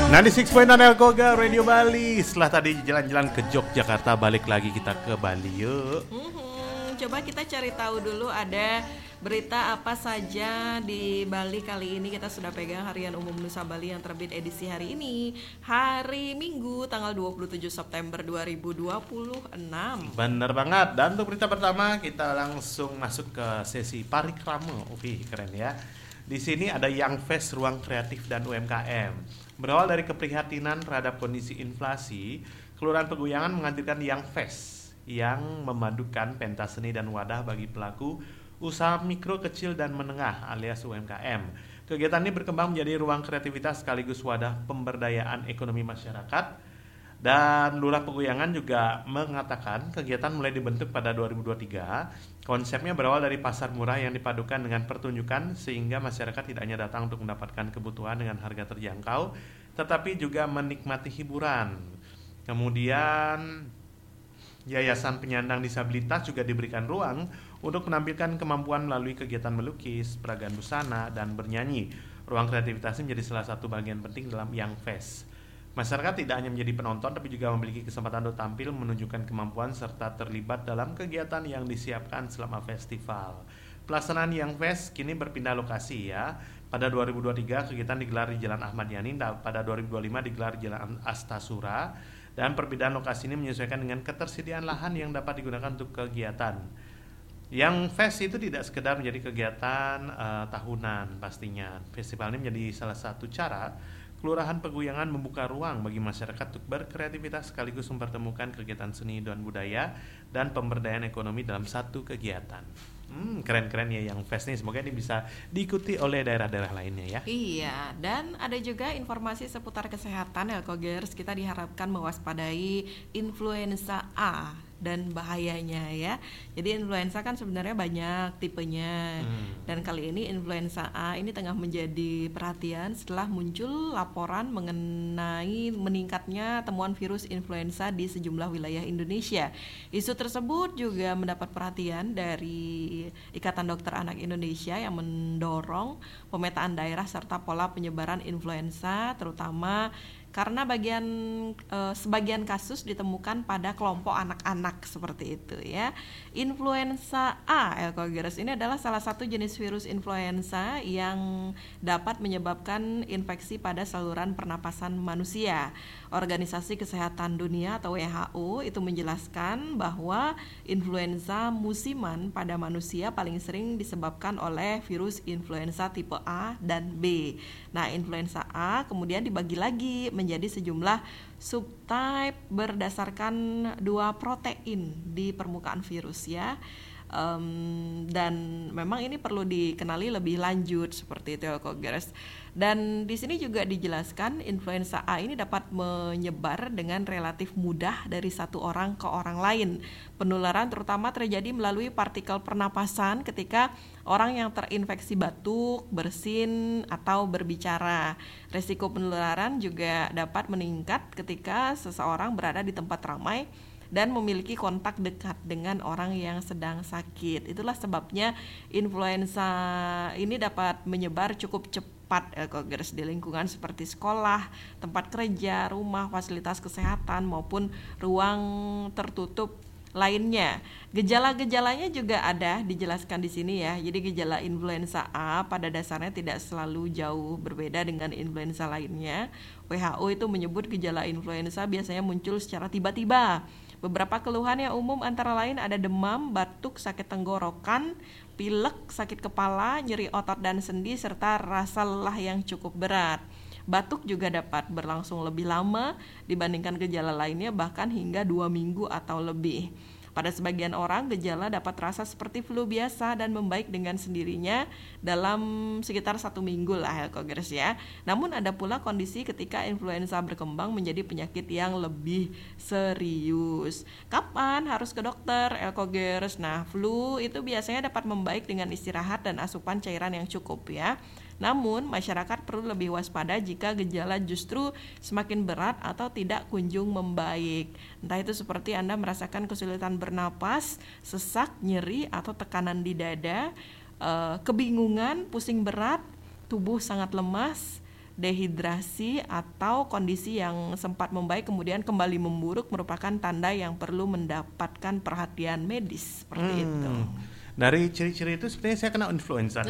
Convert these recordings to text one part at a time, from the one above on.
96.6 Elkoga Radio Bali. Setelah tadi jalan-jalan ke Yogyakarta, balik lagi kita ke Bali yuk. Coba kita cari tahu dulu ada berita apa saja di Bali kali ini. Kita sudah pegang Harian Umum Nusa Bali yang terbit edisi hari ini, hari Minggu tanggal 27 September 2026. Bener banget. Dan untuk berita pertama kita langsung masuk ke sesi parikrama. Keren ya. Di sini ada Young Fest Ruang Kreatif dan UMKM. Berawal dari keprihatinan terhadap kondisi inflasi, Kelurahan Peguyangan menghadirkan Young Fest yang memadukan pentas seni dan wadah bagi pelaku usaha mikro, kecil, dan menengah alias UMKM. Kegiatan ini berkembang menjadi ruang kreativitas sekaligus wadah pemberdayaan ekonomi masyarakat. Dan Lurah Peguyangan juga mengatakan kegiatan mulai dibentuk pada 2023. Konsepnya berawal dari pasar murah yang dipadukan dengan pertunjukan sehingga masyarakat tidak hanya datang untuk mendapatkan kebutuhan dengan harga terjangkau, tetapi juga menikmati hiburan. Kemudian Yayasan Penyandang Disabilitas juga diberikan ruang untuk menampilkan kemampuan melalui kegiatan melukis, peragaan busana, dan bernyanyi. Ruang kreativitas ini menjadi salah satu bagian penting dalam Young Fest. Masyarakat tidak hanya menjadi penonton tapi juga memiliki kesempatan untuk tampil, menunjukkan kemampuan serta terlibat dalam kegiatan yang disiapkan selama festival. Pelaksanaan Young Fest kini berpindah lokasi ya. Pada 2023 kegiatan digelar di Jalan Ahmad Yani, pada 2025 digelar di Jalan Astasura, dan perbedaan lokasi ini menyesuaikan dengan ketersediaan lahan yang dapat digunakan untuk kegiatan. Young Fest itu tidak sekedar menjadi kegiatan tahunan pastinya. Festival ini menjadi salah satu cara Kelurahan Peguyangan membuka ruang bagi masyarakat untuk berkreativitas sekaligus mempertemukan kegiatan seni dan budaya dan pemberdayaan ekonomi dalam satu kegiatan. Keren-keren ya Young Fest nih. Semoga ini bisa diikuti oleh daerah-daerah lainnya ya. Iya, dan ada juga informasi seputar kesehatan Elkogers. Kita diharapkan mewaspadai influenza A dan bahayanya ya. Jadi influenza kan sebenarnya banyak tipenya. Dan kali ini influenza A ini tengah menjadi perhatian setelah muncul laporan mengenai meningkatnya temuan virus influenza di sejumlah wilayah Indonesia. Isu tersebut juga mendapat perhatian dari Ikatan Dokter Anak Indonesia yang mendorong pemetaan daerah serta pola penyebaran influenza, terutama karena sebagian kasus ditemukan pada kelompok anak-anak seperti itu ya. Influenza A, Elkogers, ini adalah salah satu jenis virus influenza yang dapat menyebabkan infeksi pada saluran pernapasan manusia. Organisasi Kesehatan Dunia atau WHO itu menjelaskan bahwa influenza musiman pada manusia paling sering disebabkan oleh virus influenza tipe A dan B. Nah, influenza A kemudian dibagi lagi menjadi sejumlah subtype berdasarkan dua protein di permukaan virus ya. Dan memang ini perlu dikenali lebih lanjut seperti itu Elkogers. Dan di sini juga dijelaskan influenza A ini dapat menyebar dengan relatif mudah dari satu orang ke orang lain. Penularan terutama terjadi melalui partikel pernapasan ketika orang yang terinfeksi batuk, bersin, atau berbicara. Resiko penularan juga dapat meningkat ketika seseorang berada di tempat ramai dan memiliki kontak dekat dengan orang yang sedang sakit. Itulah sebabnya influenza ini dapat menyebar cukup cepat Elkogers di lingkungan seperti sekolah, tempat kerja, rumah, fasilitas kesehatan maupun ruang tertutup lainnya. Gejala-gejalanya juga ada dijelaskan di sini ya. Jadi gejala influenza A pada dasarnya tidak selalu jauh berbeda dengan influenza lainnya. WHO itu menyebut gejala influenza biasanya muncul secara tiba-tiba. Beberapa keluhan yang umum antara lain ada demam, batuk, sakit tenggorokan, pilek, sakit kepala, nyeri otot dan sendi, serta rasa lelah yang cukup berat. Batuk juga dapat berlangsung lebih lama dibandingkan gejala lainnya, bahkan hingga 2 minggu atau lebih. Pada sebagian orang, gejala dapat terasa seperti flu biasa dan membaik dengan sendirinya dalam sekitar 1 minggu lah Elkogers ya. Namun ada pula kondisi ketika influenza berkembang menjadi penyakit yang lebih serius. Kapan harus ke dokter Elkogers? Nah, flu itu biasanya dapat membaik dengan istirahat dan asupan cairan yang cukup ya. Namun, masyarakat perlu lebih waspada jika gejala justru semakin berat atau tidak kunjung membaik. Entah itu seperti Anda merasakan kesulitan bernapas, sesak, nyeri, atau tekanan di dada, kebingungan, pusing berat, tubuh sangat lemas, dehidrasi atau kondisi yang sempat membaik kemudian kembali memburuk merupakan tanda yang perlu mendapatkan perhatian medis seperti itu. Dari ciri-ciri itu sebenarnya saya kena influenza.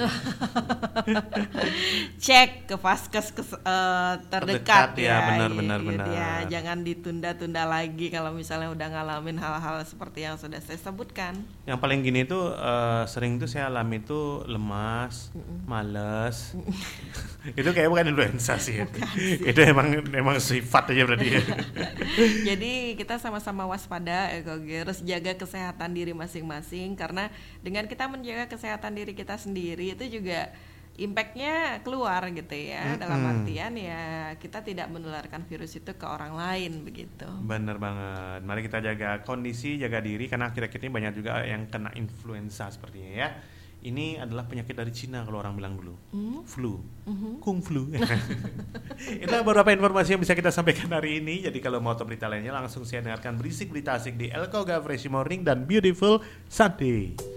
Cek ke vaskes terdekat ya, benar. Ya, jangan ditunda-tunda lagi kalau misalnya udah ngalamin hal-hal seperti yang sudah saya sebutkan. Yang paling gini tuh sering tuh saya alami tuh lemas, males. Itu kayak bukan influenza sih. Itu emang sifat aja berarti. Jadi kita sama-sama waspada, Ekogers, jaga kesehatan diri masing-masing karena dengan kita menjaga kesehatan diri kita sendiri itu juga impact-nya keluar gitu ya. Dalam artian ya kita tidak menularkan virus itu ke orang lain begitu. Bener banget. Mari kita jaga kondisi, jaga diri karena akhir-akhir ini banyak juga yang kena influenza sepertinya ya. Ini adalah penyakit dari Cina kalau orang bilang dulu. Flu. Kung flu. Itulah beberapa informasi yang bisa kita sampaikan hari ini. Jadi kalau mau tahu berita lainnya langsung saya dengarkan Berisik Berita Asik di Elko Fresh Morning dan Beautiful Sunday.